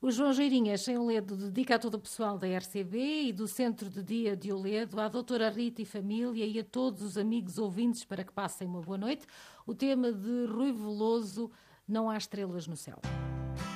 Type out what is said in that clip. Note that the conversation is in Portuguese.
O João Geirinhas, sem Oledo, dedica a todo o pessoal da RCB e do Centro de Dia de Oledo, à doutora Rita e família e a todos os amigos ouvintes para que passem uma boa noite. O tema de Rui Veloso, Não há estrelas no céu.